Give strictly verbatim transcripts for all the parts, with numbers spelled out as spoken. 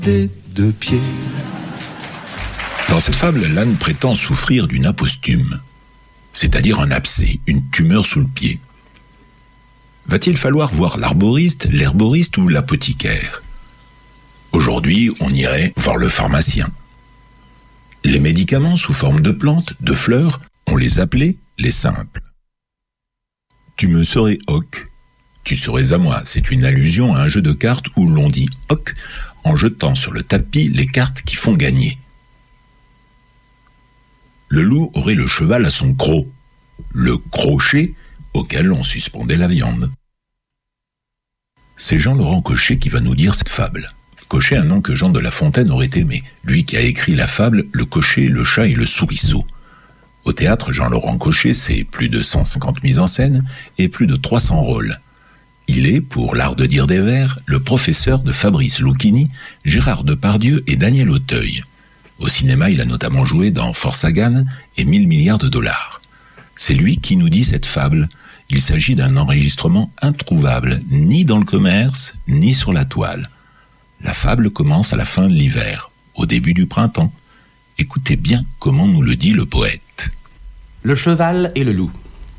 des deux pieds. Dans cette fable, l'âne prétend souffrir d'une aposthume, c'est-à-dire un abcès, une tumeur sous le pied. Va-t-il falloir voir l'arboriste, l'herboriste ou l'apothicaire ? Aujourd'hui, on irait voir le pharmacien. Les médicaments sous forme de plantes, de fleurs, on les appelait les simples. Tu me serais hoc, tu serais à moi. C'est une allusion à un jeu de cartes où l'on dit hoc en jetant sur le tapis les cartes qui font gagner. Le loup aurait le cheval à son croc, le crochet auquel on suspendait la viande. C'est Jean-Laurent Cochet qui va nous dire cette fable. Cochet, un nom que Jean de La Fontaine aurait aimé, lui qui a écrit la fable « Le cocher, le chat et le souriceau ». Au théâtre, Jean-Laurent Cochet, c'est plus de cent cinquante mises en scène et plus de trois cents rôles. Il est, pour l'art de dire des vers, le professeur de Fabrice Lucchini, Gérard Depardieu et Daniel Auteuil. Au cinéma, il a notamment joué dans Force Hagan et mille milliards de dollars. C'est lui qui nous dit cette fable. Il s'agit d'un enregistrement introuvable, ni dans le commerce, ni sur la toile. La fable commence à la fin de l'hiver, au début du printemps. Écoutez bien comment nous le dit le poète. Le cheval et le loup.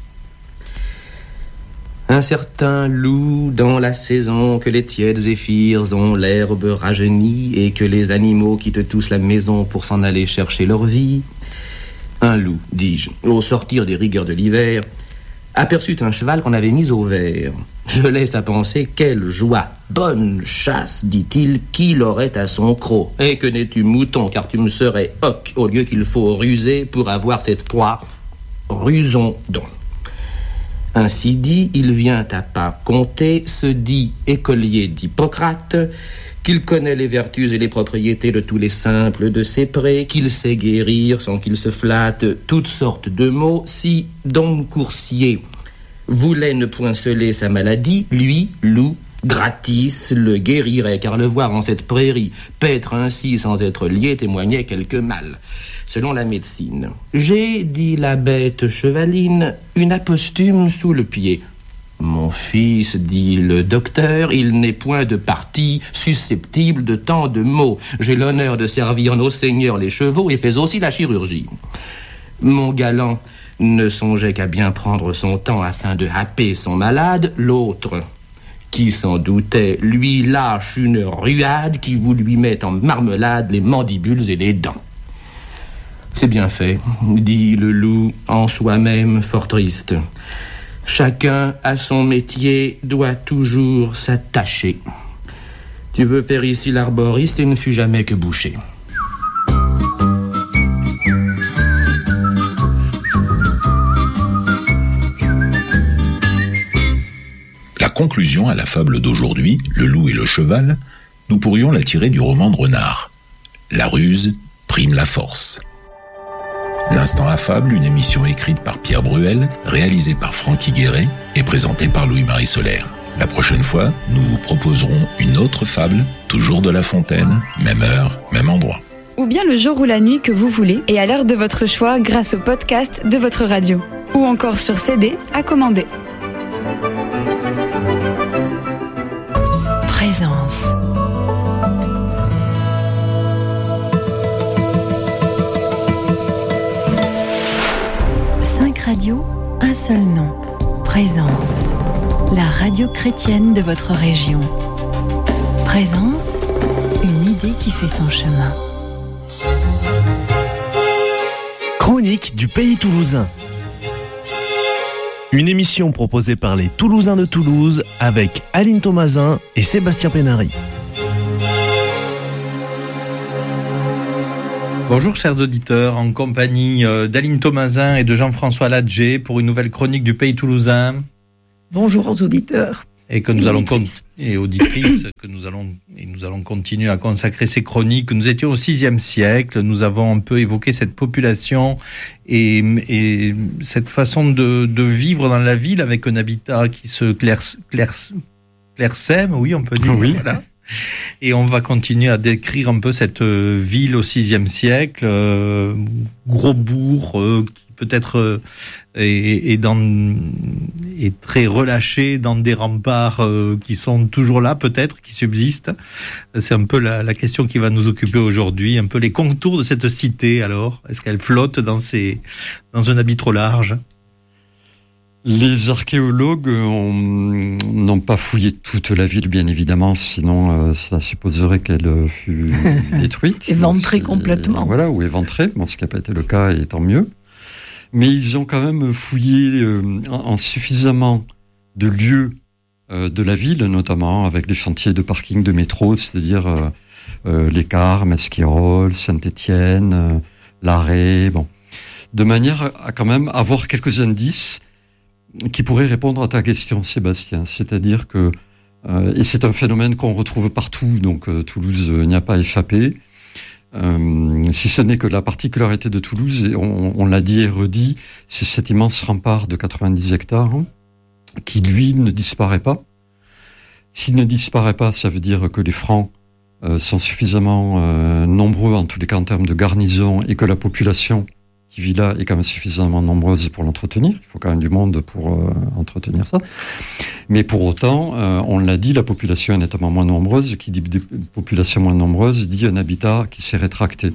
Un certain loup dans la saison que les tièdes zéphyrs ont l'herbe rajeunie et que les animaux quittent tous la maison pour s'en aller chercher leur vie. Un loup, dis-je, au sortir des rigueurs de l'hiver, aperçut un cheval qu'on avait mis au vert. Je laisse à penser quelle joie, bonne chasse, dit-il, qu'il aurait à son croc. Et que n'es-tu mouton, car tu me serais hoc, au lieu qu'il faut ruser pour avoir cette proie. Rusons donc. Ainsi dit, il vient à pas compter, se dit écolier d'Hippocrate, qu'il connaît les vertus et les propriétés de tous les simples de ses prés, qu'il sait guérir sans qu'il se flatte toutes sortes de maux. Si Don Coursier voulait ne point sceller sa maladie, lui, loup, gratis le guérirait, car le voir en cette prairie, paître ainsi sans être lié, témoignait quelque mal. Selon la médecine, j'ai, dit la bête chevaline, une aposthume sous le pied. Mon fils, dit le docteur, il n'est point de parti susceptible de tant de maux. J'ai l'honneur de servir nos seigneurs les chevaux et fais aussi la chirurgie. Mon galant ne songeait qu'à bien prendre son temps afin de happer son malade. L'autre, qui s'en doutait, lui lâche une ruade qui vous lui met en marmelade les mandibules et les dents. C'est bien fait, dit le loup en soi-même fort triste. Chacun à son métier doit toujours s'attacher. Tu veux faire ici l'arboriste et ne fus jamais que boucher. La conclusion à la fable d'aujourd'hui, Le loup et le cheval, nous pourrions la tirer du roman de Renard. La ruse prime la force. L'Instant à fable, une émission écrite par Pierre Bruel, réalisée par Francky Guéret et présentée par Louis-Marie Solaire. La prochaine fois, nous vous proposerons une autre fable, toujours de La Fontaine, même heure, même endroit. Ou bien le jour ou la nuit que vous voulez et à l'heure de votre choix grâce au podcast de votre radio. Ou encore sur C D à commander. Présence. Radio, un seul nom. Présence. La radio chrétienne de votre région. Présence, une idée qui fait son chemin. Chronique du Pays Toulousain. Une émission proposée par les Toulousains de Toulouse avec Aline Thomasin et Sébastien Pénary. Bonjour chers auditeurs, en compagnie d'Aline Thomasin et de Jean-François Ladger pour une nouvelle chronique du Pays Toulousain. Bonjour aux auditeurs. Et que nous et allons con- et auditrices que nous allons et nous allons continuer à consacrer ces chroniques. Nous étions au sixième siècle, nous avons un peu évoqué cette population et, et cette façon de, de vivre dans la ville avec un habitat qui se clair, clair, clairsème, oui on peut dire. Oui. Voilà. Et on va continuer à décrire un peu cette ville au sixième siècle, euh, gros bourg, euh, qui peut-être euh, est, est, dans, est très relâché dans des remparts euh, qui sont toujours là, peut-être, qui subsistent. C'est un peu la, la question qui va nous occuper aujourd'hui, un peu les contours de cette cité, alors. Est-ce qu'elle flotte dans, ces, dans un habit trop large ? Les archéologues ont, n'ont pas fouillé toute la ville, bien évidemment, sinon euh, cela supposerait qu'elle fût détruite. Éventrée donc, complètement. Voilà, ou éventrée, bon, ce qui n'a pas été le cas, et tant mieux. Mais ils ont quand même fouillé euh, en, en suffisamment de lieux euh, de la ville, notamment avec les chantiers de parking de métro, c'est-à-dire euh, euh, les Carmes, Esquirol, Saint-Étienne, euh, l'Arrêt, bon, de manière à quand même avoir quelques indices qui pourrait répondre à ta question, Sébastien. C'est-à-dire que, euh, et c'est un phénomène qu'on retrouve partout, donc euh, Toulouse euh, n'y a pas échappé, euh, si ce n'est que la particularité de Toulouse, et on, on l'a dit et redit, c'est cet immense rempart de quatre-vingt-dix hectares, hein, qui, lui, ne disparaît pas. S'il ne disparaît pas, ça veut dire que les Francs euh, sont suffisamment euh, nombreux, en tous les cas en termes de garnison, et que la population qui vit là est quand même suffisamment nombreuse pour l'entretenir. Il faut quand même du monde pour euh, entretenir ça. Mais pour autant, euh, on l'a dit, la population est nettement moins nombreuse. Qui dit population moins nombreuse dit un habitat qui s'est rétracté.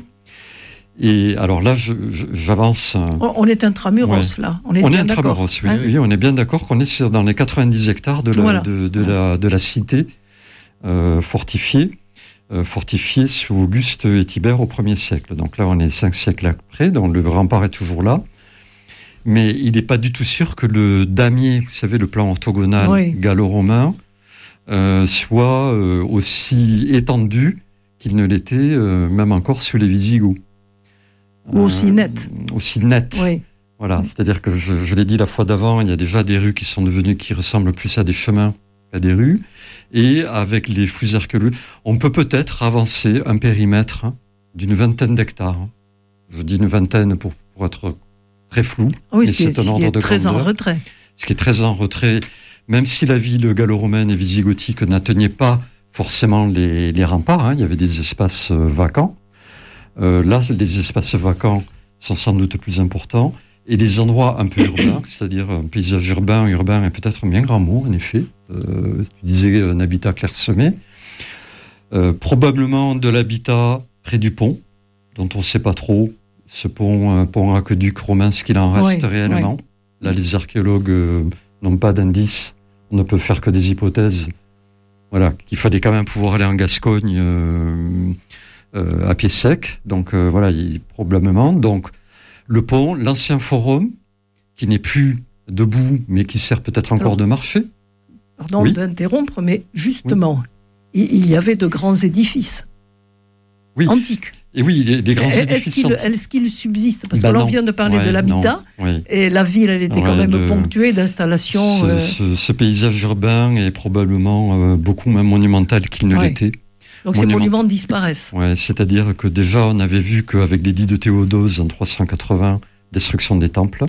Et alors là, je, je, j'avance. On, on est intramuros, ouais. là. On est, on bien est d'accord. intramuros, oui, Hein oui. On est bien d'accord qu'on est sur, dans les quatre-vingt-dix hectares de la, voilà. de, de, ouais. la, de la cité euh, fortifiée. Euh, fortifié sous Auguste et Tibère au premier siècle. Donc là, on est cinq siècles après, donc le rempart est toujours là. Mais il n'est pas du tout sûr que le damier, vous savez, le plan orthogonal oui. gallo-romain, euh, soit euh, aussi étendu qu'il ne l'était euh, même encore sous les Visigoths. Ou aussi net. Euh, aussi net. Oui. Voilà, c'est-à-dire que je, je l'ai dit la fois d'avant, il y a déjà des rues qui sont devenues, qui ressemblent plus à des chemins qu'à des rues. Et avec les fouilles archéologiques, on peut peut-être avancer un périmètre hein, d'une vingtaine d'hectares. Je dis une vingtaine pour, pour être très flou, oui, mais c'est, c'est un ordre de très grandeur. En retrait. Ce qui est très en retrait, même si la ville gallo-romaine et visigothique n'atteignait pas forcément les, les remparts, hein, il y avait des espaces euh, vacants. Euh, là, les espaces vacants sont sans doute plus importants. Et les endroits un peu urbains, c'est-à-dire un paysage urbain, urbain est peut-être un bien grand mot, en effet. Euh, tu disais un habitat clairsemé. Euh, probablement de l'habitat près du pont, dont on ne sait pas trop. Ce pont, euh, pont aqueduc romain, ce qu'il en reste oui, réellement. Oui. Là, les archéologues euh, n'ont pas d'indices. On ne peut faire que des hypothèses. Voilà, qu'il fallait quand même pouvoir aller en Gascogne euh, euh, à pied sec. Donc, euh, voilà, il, probablement. Donc, le pont, l'ancien forum, qui n'est plus debout, mais qui sert peut-être encore Alors, de marché. Pardon oui. d'interrompre, mais justement, oui. il y avait de grands édifices oui. antiques. Et oui, les, les grands est-ce édifices qu'il, antiques. Est-ce qu'ils subsistent ? Parce ben que l'on non. vient de parler ouais, de l'habitat, oui. et la ville, elle était ouais, quand même le, ponctuée d'installations. Ce, euh... ce, ce paysage urbain est probablement euh, beaucoup moins monumental qu'il ne ouais. l'était. Donc Monument... ces monuments disparaissent. Ouais, c'est-à-dire que déjà, on avait vu qu'avec l'édit de Théodose en trois cent quatre-vingts, destruction des temples,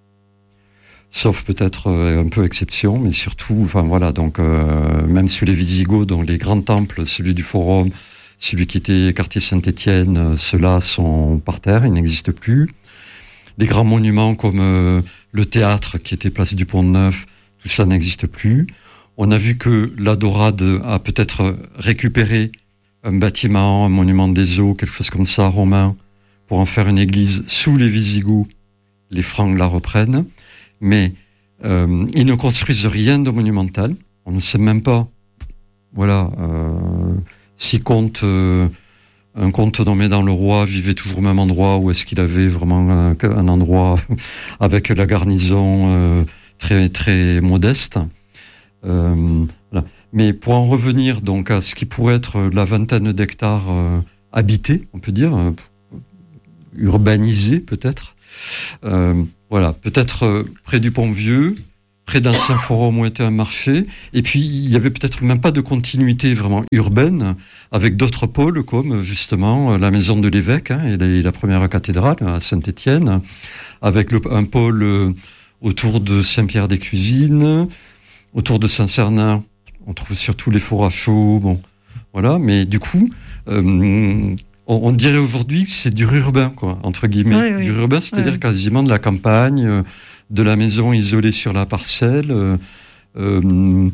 sauf peut-être euh, un peu exception, mais surtout, enfin voilà, donc euh, même sous les Visigoths, dont les grands temples, celui du Forum, celui qui était quartier Saint-Étienne, euh, ceux-là sont par terre, ils n'existent plus. Les grands monuments comme euh, le théâtre qui était place du Pont-Neuf, tout ça n'existe plus. On a vu que la Dorade a peut-être récupéré un bâtiment, un monument des eaux, quelque chose comme ça, romain, pour en faire une église sous les Visigoths. Les Francs la reprennent, mais euh, ils ne construisent rien de monumental. On ne sait même pas, voilà, euh, si comte, euh, un comte nommé dans le roi vivait toujours au même endroit, ou est-ce qu'il avait vraiment un, un endroit avec la garnison euh, très très modeste. Euh, voilà. Mais pour en revenir donc à ce qui pourrait être la vingtaine d'hectares euh, habités, on peut dire, euh, urbanisés peut-être. Euh, voilà, peut-être euh, près du Pont-Vieux, près d'anciens forums où était un marché, et puis il y avait peut-être même pas de continuité vraiment urbaine avec d'autres pôles comme justement la maison de l'évêque hein, et, la, et la première cathédrale à Saint-Étienne, avec le, un pôle euh, autour de Saint-Pierre-des-Cuisines, autour de Saint-Cernin. On trouve surtout les fours à chaux, bon, Voilà, mais du coup, euh, on, on dirait aujourd'hui que c'est du urbain, quoi, entre guillemets. Oui, oui. Du urbain, c'est-à-dire Oui. quasiment de la campagne, euh, de la maison isolée sur la parcelle. Euh, euh,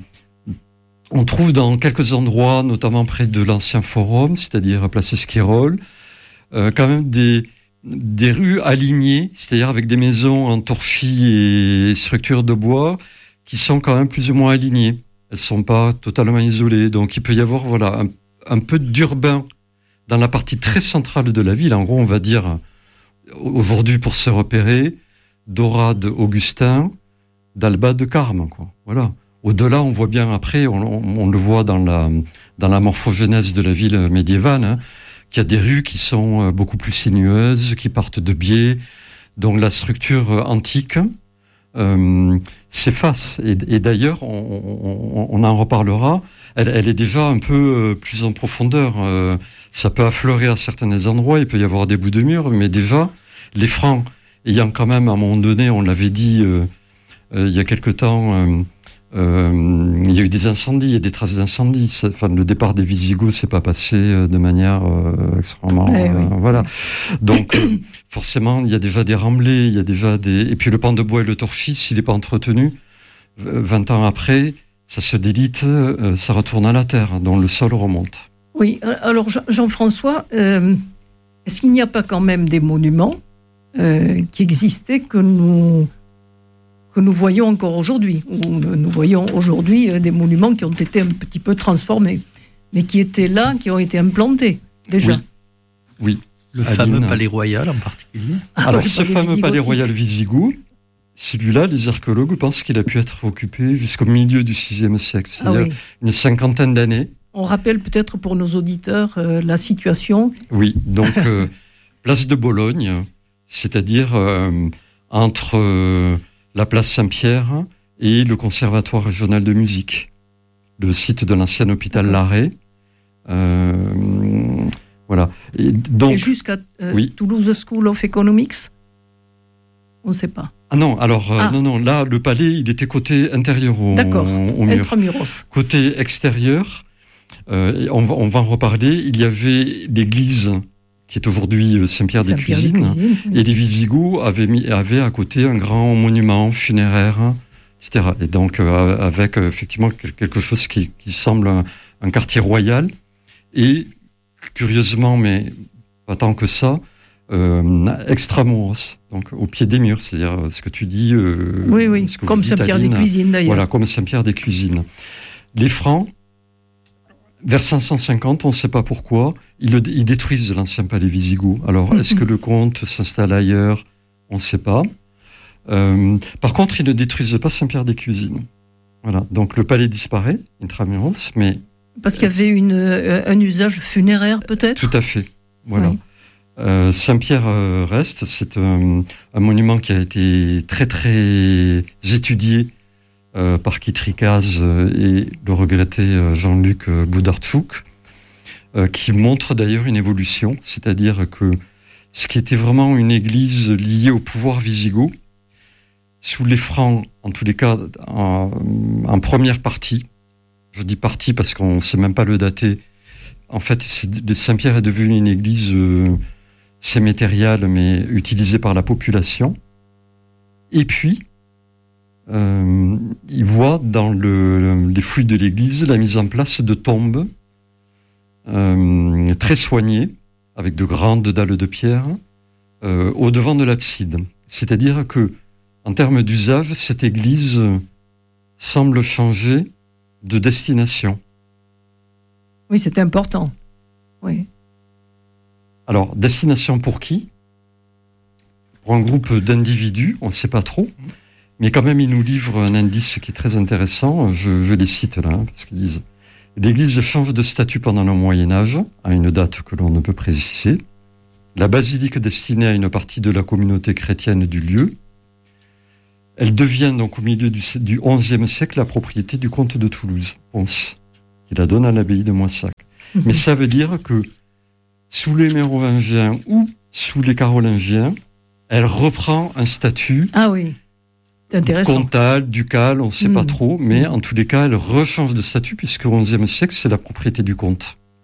on trouve dans quelques endroits, notamment près de l'ancien forum, c'est-à-dire place Esquirol, euh, quand même des, des rues alignées, c'est-à-dire avec des maisons en torchis et structures de bois qui sont quand même plus ou moins alignées. Elles sont pas totalement isolées. Donc il peut y avoir voilà, un, un peu d'urbain dans la partie très centrale de la ville. En gros, on va dire, aujourd'hui pour se repérer, Dorade, Augustin, d'Alba, de Carme, quoi. Voilà. Au-delà, on voit bien après, on, on, on le voit dans la, dans la morphogenèse de la ville médiévale, hein, qu'il y a des rues qui sont beaucoup plus sinueuses, qui partent de biais. Donc la structure antique euh, s'efface. Et, et d'ailleurs, on, on, on en reparlera, elle, elle est déjà un peu plus en profondeur. Euh, ça peut affleurer à certains endroits, il peut y avoir des bouts de murs, mais déjà, les Francs, ayant quand même, à un moment donné, on l'avait dit euh, euh, il y a quelque temps... Euh, Euh, il y a eu des incendies, il y a des traces d'incendies. Enfin, le départ des Visigoths s'est pas passé de manière euh, extrêmement, eh oui. euh, voilà. Donc, euh, forcément, il y a déjà des remblais, il y a déjà des. Et puis le pan de bois et le torchis, s'il n'est pas entretenu, vingt ans après, ça se délite, euh, ça retourne à la terre, donc le sol remonte. Oui. Alors Jean-François, euh, est-ce qu'il n'y a pas quand même des monuments euh, qui existaient que nous que nous voyons encore aujourd'hui, où nous voyons aujourd'hui des monuments qui ont été un petit peu transformés, mais qui étaient là, qui ont été implantés, déjà. Oui. oui. Le Aline. fameux palais royal en particulier. Ah, Alors, oui, ce fameux palais royal wisigoth, celui-là, les archéologues pensent qu'il a pu être occupé jusqu'au milieu du sixième siècle, c'est-à-dire ah oui. une cinquantaine d'années. On rappelle peut-être pour nos auditeurs euh, la situation. Oui, donc, euh, place de Bologne, c'est-à-dire euh, entre... Euh, la place Saint-Pierre et le Conservatoire régional de musique, le site de l'ancien hôpital Larrey. Euh, voilà. Et, donc, et jusqu'à euh, oui. Toulouse School of Economics, on ne sait pas. Ah non, alors euh, ah. non, non, là le palais, il était côté intérieur au, D'accord. au mur. Intramuros. Côté extérieur, euh, on, va, on va en reparler. Il y avait l'église qui est aujourd'hui Saint-Pierre, des Saint-Pierre Cuisines, des Cuisines oui. Et les Visigoths avaient, mis, avaient à côté un grand monument funéraire, et cetera. Et donc, euh, avec euh, effectivement quelque chose qui, qui semble un, un quartier royal, et curieusement, mais pas tant que ça, euh, extramuros, donc au pied des murs, c'est-à-dire ce que tu dis. Euh, oui, oui, comme Saint-Pierre des Cuisines d'ailleurs. Voilà, comme Saint-Pierre des Cuisines. Les Francs, vers cinq cent cinquante, on ne sait pas pourquoi, ils, le, ils détruisent l'ancien palais Visigoth. Alors, mm-hmm. est-ce que le comte s'installe ailleurs ? On ne sait pas. Euh, par contre, ils ne détruisent pas Saint-Pierre des Cuisines. Voilà. Donc, le palais disparaît, intramuros, mais... Parce qu'il y avait une, euh, un usage funéraire, peut-être ? Tout à fait. Voilà. Oui. Euh, Saint-Pierre euh, reste. C'est un, un monument qui a été très, très étudié Euh, par Kitrikaz euh, et le regretté euh, Jean-Luc euh, Boudartchouk, euh, qui montre d'ailleurs une évolution, c'est-à-dire que ce qui était vraiment une église liée au pouvoir wisigoth, sous les Francs, en tous les cas, en, en première partie, je dis partie parce qu'on ne sait même pas le dater, en fait, Saint-Pierre est devenu une église euh, sémétériale, mais utilisée par la population. Et puis, Euh, il voit dans le, les fouilles de l'église la mise en place de tombes euh, très soignées, avec de grandes dalles de pierre, euh, au devant de l'abside. C'est-à-dire que, en termes d'usage, cette église semble changer de destination. Oui, c'est important. Oui. Alors, destination pour qui ? Pour un groupe d'individus, on ne sait pas trop. Mais quand même, ils nous livrent un indice qui est très intéressant. Je, je les cite là, hein, parce qu'ils disent « L'Église change de statut pendant le Moyen-Âge, à une date que l'on ne peut préciser. La basilique destinée à une partie de la communauté chrétienne du lieu. Elle devient donc au milieu du, du onzième siècle la propriété du comte de Toulouse, Pons, qui la donne à l'abbaye de Moissac. Mmh. Mais ça veut dire que sous les Mérovingiens ou sous les Carolingiens, elle reprend un statut... Ah oui. comtal, ducal, on ne sait mmh. pas trop, mais en tous les cas, elle rechange de statut puisque au onzième siècle, c'est la propriété du comte.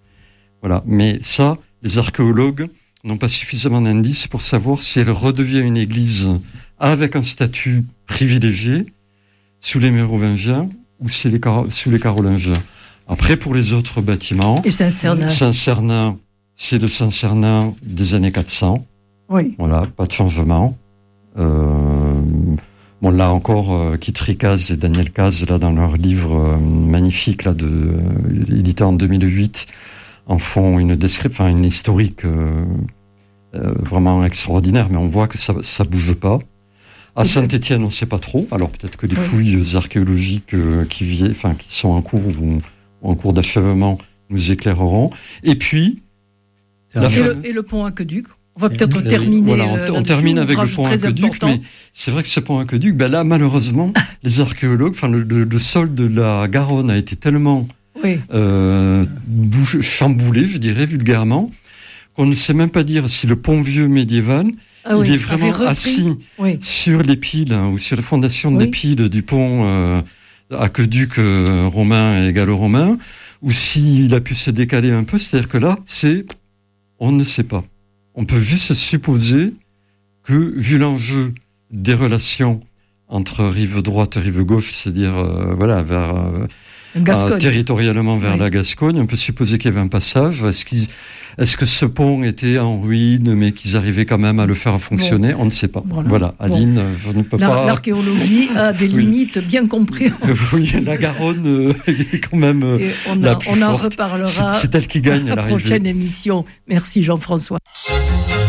Voilà. Mais ça, les archéologues n'ont pas suffisamment d'indices pour savoir si elle redevient une église avec un statut privilégié sous les Mérovingiens ou sous les, Car- sous les Carolingiens. Après, pour les autres bâtiments, Et Saint-Cernin. Saint-Cernin, c'est le Saint-Cernin des années quatre cents. Oui. Voilà, pas de changement. Euh, bon, là encore, euh, Kitri Caz et Daniel Caz, là, dans leur livre euh, magnifique, là, de, euh, édité en deux mille huit, en font une description, enfin, une historique euh, euh, vraiment extraordinaire, mais on voit que ça, ça bouge pas. À Saint-Étienne, on sait pas trop. Alors, peut-être que les Oui. fouilles archéologiques euh, qui, vi- enfin, qui sont en cours ou, ou en cours d'achèvement nous éclaireront. Et puis, la Et fin- le, et le pont aqueduc. On va peut-être Oui. terminer. Voilà, on, euh, on là-dessus, termine avec le ouvrage pont très aqueduc, important. mais c'est vrai que ce pont aqueduc, ben là, malheureusement, les archéologues, enfin, le, le, le sol de la Garonne a été tellement Oui. euh, bouche- chamboulé, je dirais vulgairement, qu'on ne sait même pas dire si le pont vieux médiéval, Ah oui, il est vraiment avait repris. assis Oui. sur les piles hein, ou sur la fondation Oui. des piles du pont euh, aqueduc euh, romain et gallo-romain, ou s'il a pu se décaler un peu, c'est-à-dire que là, c'est, on ne sait pas. On peut juste supposer que, vu l'enjeu des relations entre rive droite et rive gauche, c'est-à-dire euh, voilà vers euh, Gascogne. euh, territorialement vers Oui. la Gascogne, on peut supposer qu'il y avait un passage. Est-ce, qu'ils, est-ce que ce pont était en ruine, mais qu'ils arrivaient quand même à le faire fonctionner? On ne sait pas. Voilà. Voilà, Bon. Aline, je ne peux La- pas. L'archéologie a des Oui. limites bien comprises. Oui, la Garonne euh, est quand même euh, Et on, la a- plus on en forte. reparlera C'est, c'est elle qui gagne à à la l'arrivée. prochaine émission. Merci Jean-François.